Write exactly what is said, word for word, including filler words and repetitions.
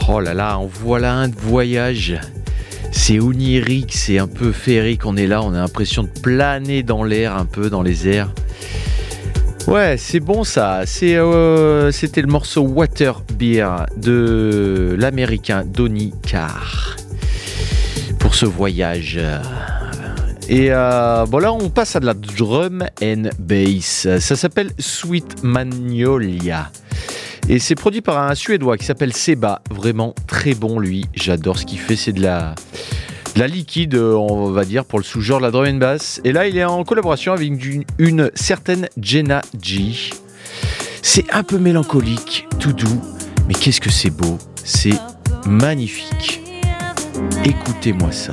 Oh là là, en voilà un de voyage. C'est onirique, c'est un peu féerique. On est là, on a l'impression de planer dans l'air, un peu dans les airs. Ouais, c'est bon ça. C'est, euh, c'était le morceau Water Beer de l'américain Donny Carr pour ce voyage. Et euh, bon là, on passe à de la drum and bass. Ça s'appelle Sweet Magnolia. Et c'est produit par un Suédois qui s'appelle Seba. Vraiment très bon, lui. J'adore ce qu'il fait. C'est de la, de la liquide, on va dire, pour le sous-genre de la drum and bass. Et là, il est en collaboration avec une, une certaine Jenna G. C'est un peu mélancolique, tout doux. Mais qu'est-ce que c'est beau. C'est magnifique. Écoutez-moi ça.